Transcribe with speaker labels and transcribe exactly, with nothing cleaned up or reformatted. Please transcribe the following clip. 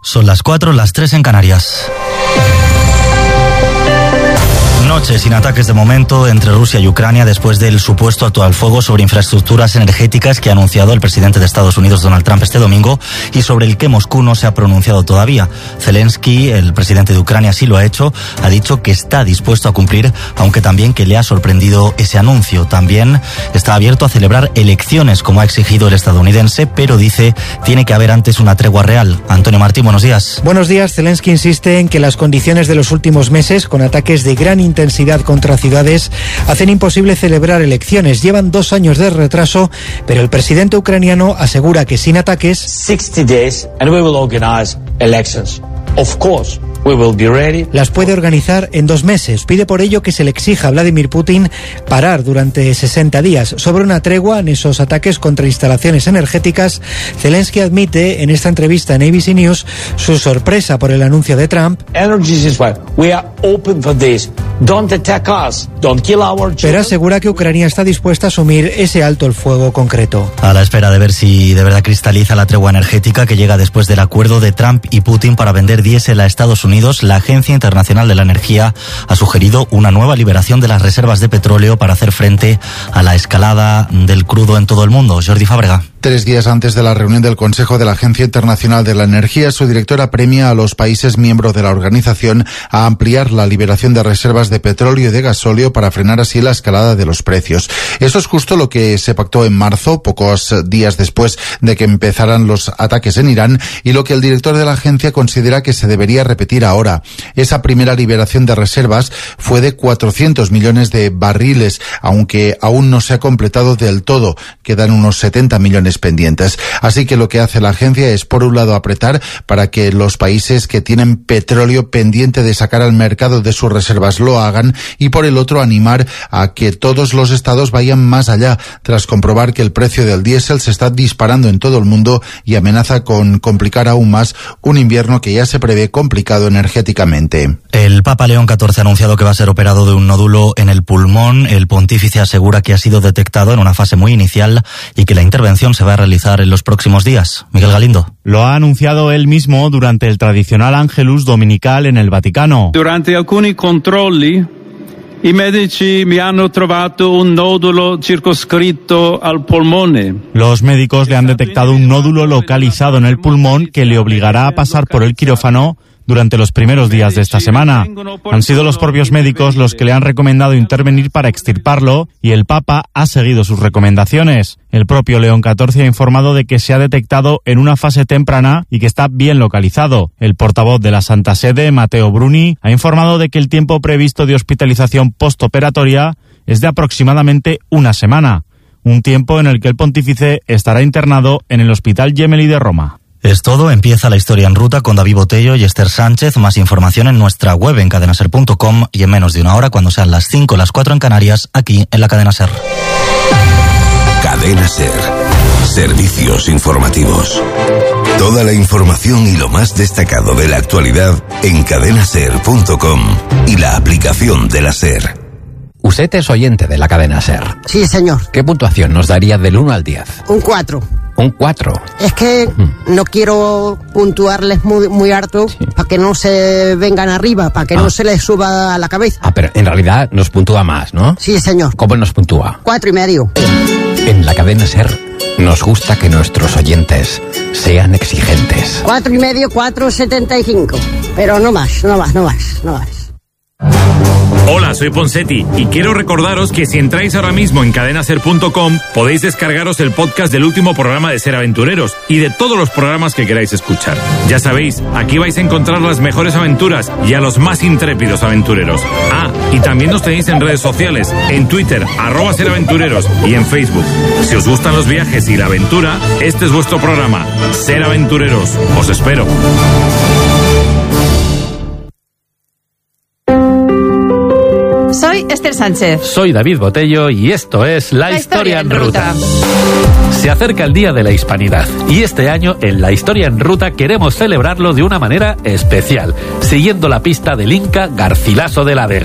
Speaker 1: Son las cuatro, las tres en Canarias. Noche sin ataques de momento entre Rusia y Ucrania después del supuesto alto al fuego sobre infraestructuras energéticas que ha anunciado el presidente de Estados Unidos, Donald Trump, este domingo, y sobre el que Moscú no se ha pronunciado todavía. Zelensky, el presidente de Ucrania, sí lo ha hecho, ha dicho que está dispuesto a cumplir, aunque también que le ha sorprendido ese anuncio. También está abierto a celebrar elecciones, como ha exigido el estadounidense, pero dice tiene que haber antes una tregua real. Antonio Martín, buenos días.
Speaker 2: Buenos días. Zelensky insiste en que las condiciones de los últimos meses, con ataques de gran intensidad contra ciudades, hacen imposible celebrar elecciones. Llevan dos años de retraso, pero el presidente ucraniano asegura que sin ataques
Speaker 3: sixty days and we will organize elections. Of course, we will be ready.
Speaker 2: Las puede organizar en dos meses. Pide por ello que se le exija a Vladimir Putin parar durante sesenta días. Sobre una tregua en esos ataques contra instalaciones energéticas, Zelensky admite en esta entrevista en A B C News su sorpresa por el anuncio de Trump.
Speaker 3: We are open for this. Don't attack us. Don't kill our children.
Speaker 2: Pero asegura que Ucrania está dispuesta a asumir ese alto el fuego concreto.
Speaker 1: A la espera de ver si de verdad cristaliza la tregua energética que llega después del acuerdo de Trump y Putin para vender diésel a Estados Unidos, la Agencia Internacional de la Energía ha sugerido una nueva liberación de las reservas de petróleo para hacer frente a la escalada del crudo en todo el mundo. Jordi Fábrega.
Speaker 4: Tres días antes de la reunión del Consejo de la Agencia Internacional de la Energía, su directora premia a los países miembros de la organización a ampliar la liberación de reservas de petróleo y de gasóleo para frenar así la escalada de los precios. Eso es justo lo que se pactó en marzo, pocos días después de que empezaran los ataques en Irán, y lo que el director de la agencia considera que se debería repetir ahora. Esa primera liberación de reservas fue de cuatrocientos millones de barriles, aunque aún no se ha completado del todo. Quedan unos setenta millones pendientes. Así que lo que hace la agencia es, por un lado, apretar para que los países que tienen petróleo pendiente de sacar al mercado de sus reservas lo hagan, y por el otro, animar a que todos los estados vayan más allá, tras comprobar que el precio del diésel se está disparando en todo el mundo y amenaza con complicar aún más un invierno que ya se prevé complicado energéticamente.
Speaker 1: El Papa León catorce ha anunciado que va a ser operado de un nódulo en el pulmón. El pontífice asegura que ha sido detectado en una fase muy inicial y que la intervención se va a realizar en los próximos días. Miguel Galindo.
Speaker 5: Lo ha anunciado él mismo durante el tradicional Angelus dominical en el Vaticano.
Speaker 6: Durante alcuni controlli i medici mi hanno trovato un nodulo circoscritto al polmone.
Speaker 5: Los médicos le han detectado un nódulo localizado en el pulmón que le obligará a pasar por el quirófano durante los primeros días de esta semana. Han sido los propios médicos los que le han recomendado intervenir para extirparlo, y el Papa ha seguido sus recomendaciones. El propio León catorce ha informado de que se ha detectado en una fase temprana y que está bien localizado. El portavoz de la Santa Sede, Matteo Bruni, ha informado de que el tiempo previsto de hospitalización postoperatoria es de aproximadamente una semana, un tiempo en el que el pontífice estará internado en el Hospital Gemelli de Roma.
Speaker 1: Es todo, empieza la historia en ruta con David Botello y Esther Sánchez. Más información en nuestra web en cadena ser punto com y en menos de una hora, cuando sean las cinco, las cuatro en Canarias, aquí en la Cadena Ser.
Speaker 7: Cadena Ser. Servicios informativos. Toda la información y lo más destacado de la actualidad en cadena ser punto com y la aplicación de la Ser.
Speaker 8: Usted es oyente de la Cadena Ser.
Speaker 9: Sí, señor.
Speaker 8: ¿Qué puntuación nos daría del uno al diez?
Speaker 9: Un cuatro.
Speaker 8: ¿Un cuatro?
Speaker 9: Es que mm. no quiero puntuarles muy, muy harto, sí, para que no se vengan arriba, para que ah. no se les suba a la cabeza.
Speaker 8: Ah, pero en realidad nos puntúa más, ¿no?
Speaker 9: Sí, señor.
Speaker 8: ¿Cómo nos puntúa?
Speaker 9: Cuatro y medio.
Speaker 8: En la Cadena Ser nos gusta que nuestros oyentes sean exigentes.
Speaker 9: Cuatro y medio, cuatro setenta y cinco. Pero no más, no más, no más, no más.
Speaker 10: Hola, soy Ponsetti y quiero recordaros que si entráis ahora mismo en cadena ser punto com podéis descargaros el podcast del último programa de Ser Aventureros y de todos los programas que queráis escuchar. Ya sabéis, aquí vais a encontrar las mejores aventuras y a los más intrépidos aventureros. Ah, y también nos tenéis en redes sociales, en Twitter, arroba Ser Aventureros, y en Facebook. Si os gustan los viajes y la aventura, este es vuestro programa, Ser Aventureros. Os espero.
Speaker 11: Soy Esther Sánchez.
Speaker 12: Soy David Botello y esto es La, la Historia, Historia en Ruta. Ruta. Se acerca el Día de la Hispanidad y este año en La Historia en Ruta queremos celebrarlo de una manera especial, siguiendo la pista del Inca Garcilaso de la Vega.